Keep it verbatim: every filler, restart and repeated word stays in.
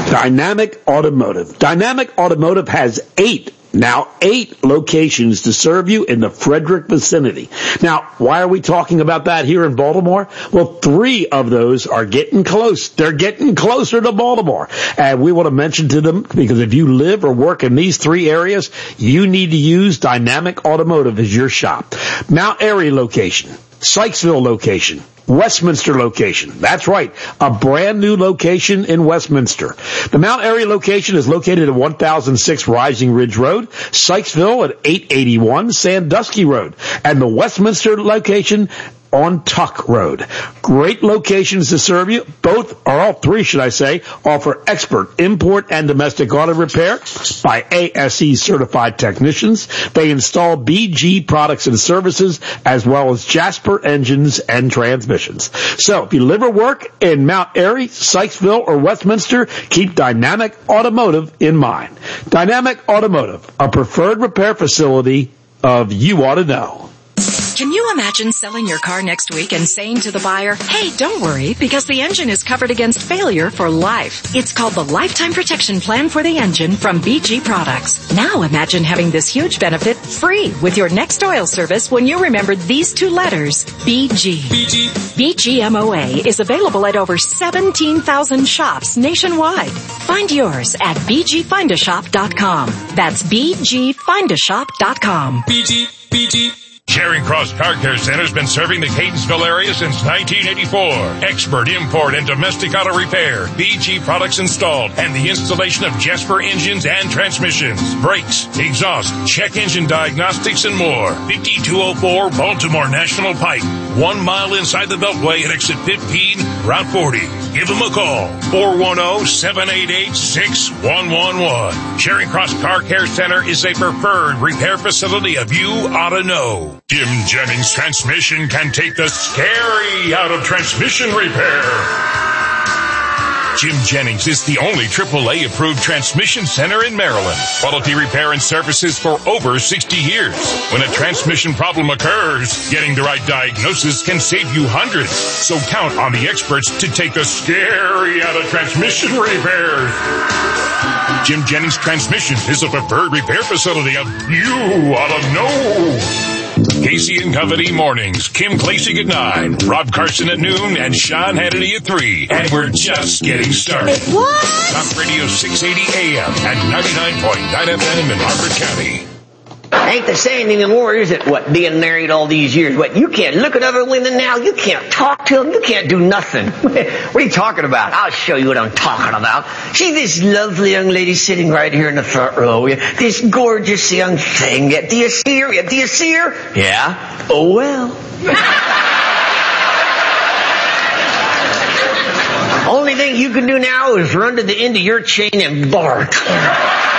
Dynamic Automotive. Dynamic Automotive has eight, now eight locations to serve you in the Frederick vicinity. Now, why are we talking about that here in Baltimore? Well, three of those are getting close. They're getting closer to Baltimore. And we want to mention to them, because if you live or work in these three areas, you need to use Dynamic Automotive as your shop. Mount Airy location, Sykesville location, Westminster location. That's right, a brand new location in Westminster. The Mount Airy location is located at one thousand six Rising Ridge Road, Sykesville at eight eighty-one Sandusky Road, and the Westminster location on Tuck Road. Great locations to serve you. Both, or all three, should I say, offer expert import and domestic auto repair by A S E certified technicians. They install B G products and services, as well as Jasper engines and transmissions. So if you live or work in Mount Airy, Sykesville, or Westminster, keep Dynamic Automotive in mind. Dynamic Automotive, a preferred repair facility of You Ought to Know. Can you imagine selling your car next week and saying to the buyer, hey, don't worry, because the engine is covered against failure for life. It's called the Lifetime Protection Plan for the Engine from B G Products. Now imagine having this huge benefit free with your next oil service when you remember these two letters, B G. B G. B G M O A is available at over seventeen thousand shops nationwide. Find yours at b g find a shop dot com. That's b g find a shop dot com. B G, B G. Charing Cross Car Care Center has been serving the Catonsville area since nineteen eighty-four. Expert import and domestic auto repair, B G products installed, and the installation of Jasper engines and transmissions, brakes, exhaust, check engine diagnostics, and more. fifty-two oh four Baltimore National Pike, one mile inside the Beltway at exit fifteen, Route forty. Give them a call, four one zero, seven eight eight, six one one one. Charing Cross Car Care Center is a preferred repair facility of You Ought to Know. Jim Jennings Transmission can take the scary out of transmission repair. Jim Jennings is the only triple A approved transmission center in Maryland. Quality repair and services for over sixty years. When a transmission problem occurs, getting the right diagnosis can save you hundreds. So count on the experts to take the scary out of transmission repairs. Jim Jennings Transmission is a preferred repair facility of You Ought to Know. Casey and Company mornings. Kim Clasey at nine, Rob Carson at noon, and Sean Hannity at three. And we're just getting started. What? Talk Radio six eighty A M and ninety-nine point nine F M in Harford County. Ain't the saying anymore, is it? What, being married all these years? What, you can't look at other women now? You can't talk to them? You can't do nothing. What are you talking about? I'll show you what I'm talking about. See this lovely young lady sitting right here in the front row? This gorgeous young thing. Do you see her? Do you see her? Yeah. Oh, well. Only thing you can do now is run to the end of your chain and bark.